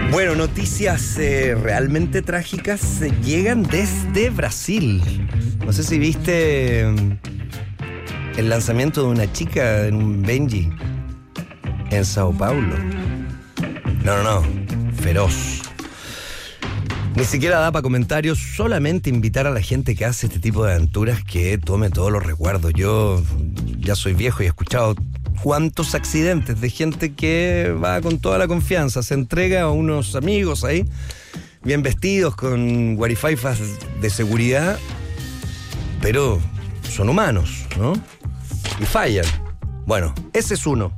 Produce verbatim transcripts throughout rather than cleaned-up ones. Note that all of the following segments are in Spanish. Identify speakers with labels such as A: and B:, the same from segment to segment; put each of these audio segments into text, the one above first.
A: Bueno, noticias eh, realmente trágicas eh, llegan desde Brasil. No sé si viste eh, el lanzamiento de una chica en un Benji en Sao Paulo. No, no, no, feroz. Ni siquiera da para comentarios, solamente invitar a la gente que hace este tipo de aventuras que tome todos los recuerdos. Yo ya soy viejo y he escuchado cuántos accidentes de gente que va con toda la confianza, se entrega a unos amigos ahí, bien vestidos, con guarifaifas de seguridad, pero son humanos, ¿no? Y fallan. Bueno, ese es uno.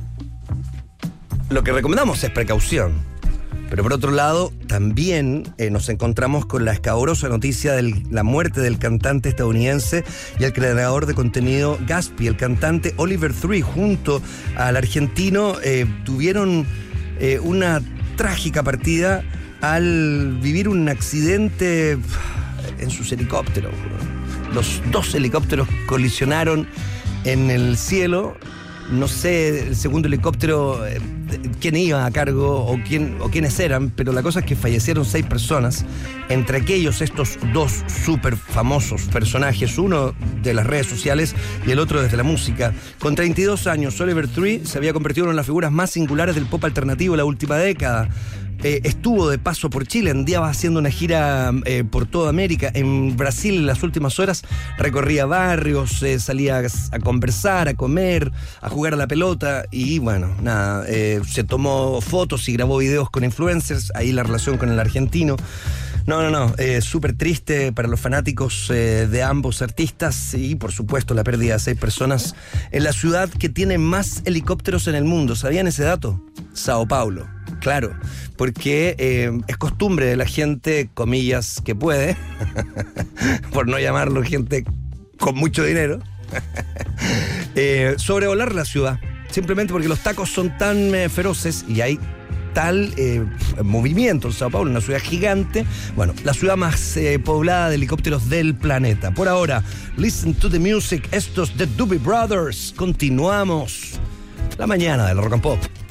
A: Lo que recomendamos es precaución. Pero por otro lado, también eh, nos encontramos con la escabrosa noticia de la muerte del cantante estadounidense y el creador de contenido Gatsby. El cantante Oliver Tree junto al argentino eh, tuvieron eh, una trágica partida al vivir un accidente en sus helicópteros. Los dos helicópteros colisionaron en el cielo. No sé, el segundo helicóptero, eh, quién iba a cargo o, quién, o quiénes eran, pero la cosa es que fallecieron seis personas, entre aquellos estos dos súper famosos personajes, uno de las redes sociales y el otro desde la música. Con treinta y dos años, Oliver Tree se había convertido en una de las figuras más singulares del pop alternativo de la última década. Eh, estuvo de paso por Chile, andaba haciendo una gira eh, por toda América. En Brasil, en las últimas horas, recorría barrios, eh, salía a, a conversar, a comer, a jugar a la pelota. Y bueno, nada, eh, se tomó fotos y grabó videos con influencers. Ahí la relación con el argentino. No, no, no, eh, súper triste para los fanáticos eh, de ambos artistas y por supuesto la pérdida de seis personas en la ciudad que tiene más helicópteros en el mundo. ¿Sabían ese dato? Sao Paulo, claro, porque eh, es costumbre de la gente, comillas, que puede, por no llamarlo gente con mucho dinero, eh, sobrevolar la ciudad, simplemente porque los tacos son tan eh, feroces y hay tal eh, movimiento en Sao Paulo, una ciudad gigante, bueno, la ciudad más eh, poblada de helicópteros del planeta. Por ahora, listen to the music, estos The Doobie Brothers. Continuamos la mañana del Rock and Pop.